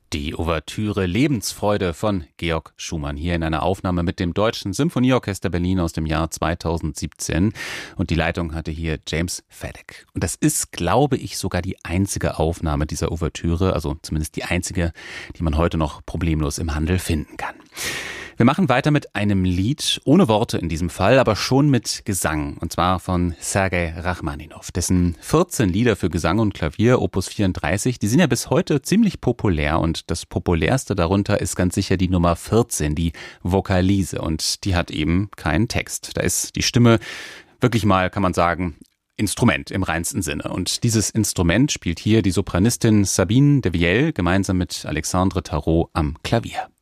Die Ouvertüre Lebensfreude von Georg Schumann hier in einer Aufnahme mit dem Deutschen Symphonieorchester Berlin aus dem Jahr 2017. Und die Leitung hatte hier James Fedek. Und das ist, glaube ich, sogar die einzige Aufnahme dieser Ouvertüre, also zumindest die einzige, die man heute noch problemlos im Handel finden kann. Wir machen weiter mit einem Lied, ohne Worte in diesem Fall, aber schon mit Gesang. Und zwar von Sergei Rachmaninow. Dessen 14 Lieder für Gesang und Klavier, Opus 34, die sind ja bis heute ziemlich populär. Und das populärste darunter ist ganz sicher die Nummer 14, die Vokalise. Und die hat eben keinen Text. Da ist die Stimme wirklich mal, kann man sagen, Instrument im reinsten Sinne. Und dieses Instrument spielt hier die Sopranistin Sabine de Viel gemeinsam mit Alexandre Tarot am Klavier.